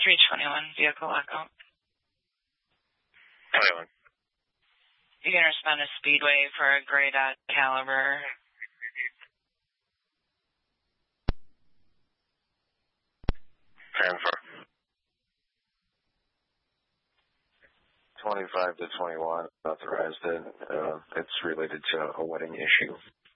321, vehicle lockout. 21. You can respond to Speedway for a gray dot caliber. Transfer. 25 to 21, authorized it. It's related to a wedding issue.